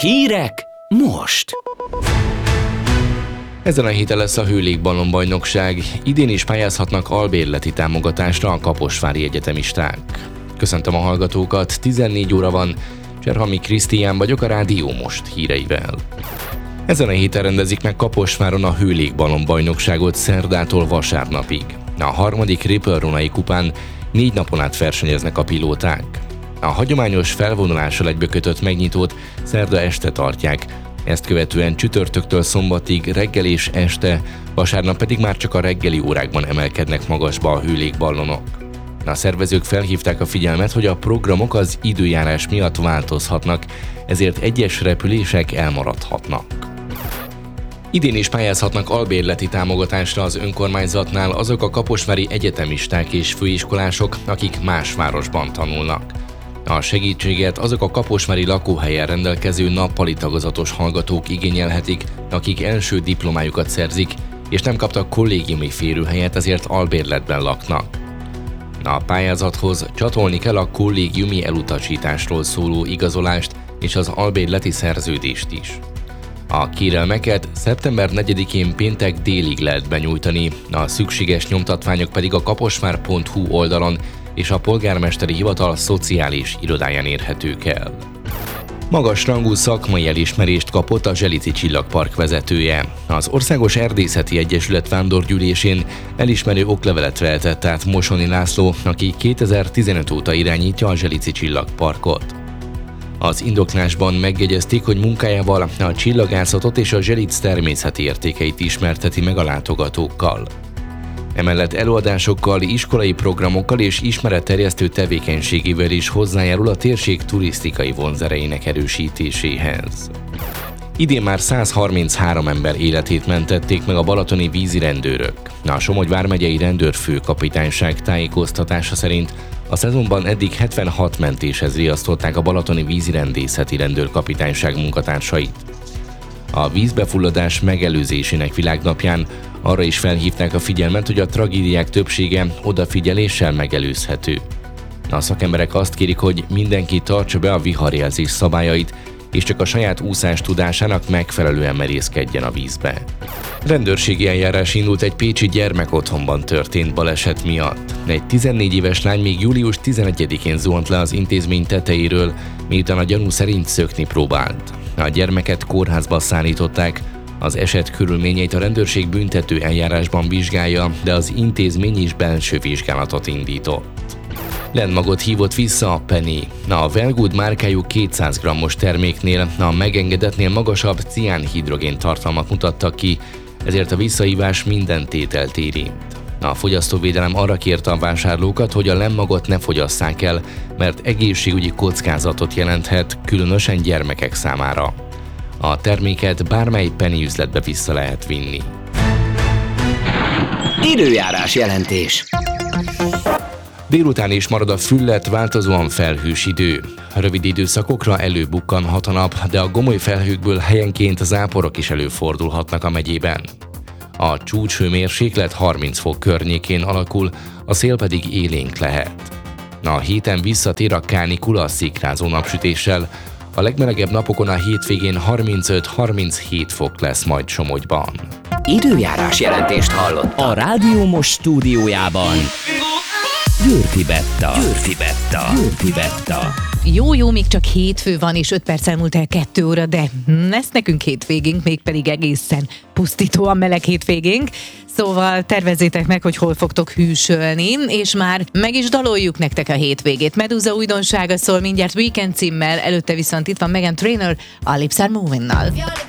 Hírek most! Ezen a héten lesz a hőlégballon-bajnokság. Idén is pályázhatnak albérleti támogatásra a kaposvári egyetemisták. Köszöntöm a hallgatókat, 14 óra van, Cserhami Krisztián vagyok a Rádió Most híreivel. Ezen a héten rendezik meg Kaposváron a hőlégballon-bajnokságot szerdától vasárnapig. A harmadik Ripple-Ronai kupán 4 napon át versenyeznek a pilóták. A hagyományos felvonulással egybekötött megnyitót szerda este tartják, ezt követően csütörtöktől szombatig reggel és este, vasárnap pedig már csak a reggeli órákban emelkednek magasba a hőlégballonok. A szervezők felhívták a figyelmet, hogy a programok az időjárás miatt változhatnak, ezért egyes repülések elmaradhatnak. Idén is pályázhatnak albérleti támogatásra az önkormányzatnál azok a kaposvári egyetemisták és főiskolások, akik más városban tanulnak. A segítséget azok a kaposvári lakóhelyen rendelkező nappali tagozatos hallgatók igényelhetik, akik első diplomájukat szerzik, és nem kaptak kollégiumi férőhelyet, ezért albérletben laknak. A pályázathoz csatolni kell a kollégiumi elutasításról szóló igazolást és az albérleti szerződést is. A kérelmeket szeptember 4-én péntek délig lehet benyújtani, a szükséges nyomtatványok pedig a kaposvár.hu oldalon és a polgármesteri hivatal szociális irodáján érhetők el. Magas rangú szakmai elismerést kapott a Zselici Csillagpark vezetője. Az Országos Erdészeti Egyesület vándorgyűlésén elismerő oklevelet vehetett át Mosoni László, aki 2015 óta irányítja a Zselici Csillagparkot. Az indoklásban megjegyezték, hogy munkájával a csillagászatot és a Zselic természeti értékeit ismerteti meg a látogatókkal. Emellett előadásokkal, iskolai programokkal és ismeretterjesztő tevékenységével is hozzájárul a térség turisztikai vonzereinek erősítéséhez. Idén már 133 ember életét mentették meg a balatoni vízirendőrök. A Somogy vármegyei rendőrfőkapitányság tájékoztatása szerint a szezonban eddig 76 mentéshez riasztották a balatoni vízirendészeti rendőrkapitányság munkatársait. A vízbefulladás megelőzésének világnapján arra is felhívták a figyelmet, hogy a tragédiák többsége odafigyeléssel megelőzhető. A szakemberek azt kérik, hogy mindenki tartsa be a viharjelzés szabályait, és csak a saját úszás tudásának megfelelően merészkedjen a vízbe. Rendőrségi eljárás indult egy pécsi gyermekotthonban történt baleset miatt. Egy 14 éves lány még július 11-én zuhant le az intézmény tetejéről, miután a gyanú szerint szökni próbált. A gyermeket kórházba szállították, az eset körülményeit a rendőrség büntető eljárásban vizsgálja, de az intézmény is belső vizsgálatot indított. Lenmagot hívott vissza a Penny. A Wellgood márkájú 200 g-os terméknél a megengedetnél magasabb ciánhidrogén tartalmat mutattak ki, ezért a visszahívás minden tételt érint. A fogyasztóvédelem arra kérte a vásárlókat, hogy a lenmagot ne fogyasszák el, mert egészségügyi kockázatot jelenthet, különösen gyermekek számára. A terméket bármely Penny üzletbe vissza lehet vinni. Időjárás jelentés. Délután is marad a füllet, változóan felhős idő. Rövid időszakokra előbukkanhat a nap, de a gomoly felhőkből helyenként záporok is előfordulhatnak a megyében. A csúcshőmérséklet 30 fok környékén alakul, a szél pedig élénk lehet. A héten visszatér a kánikula szikrázó napsütéssel, a legmelegebb napokon a hétvégén 35-37 fok lesz majd Somogyban. Időjárás jelentést hallott a Rádió Most stúdiójában. Győrfi Betta. Jó, még csak hétfő van, és 5 perc elmúlt el 2 óra, de lesz nekünk hétvégénk, mégpedig egészen pusztítóan meleg hétvégénk. Szóval tervezzétek meg, hogy hol fogtok hűsölni, és már meg is daloljuk nektek a hétvégét. Meduza újdonsága szól mindjárt Weekend címmel, előtte viszont itt van Meghan Trainor a Lips Are Moving-nal.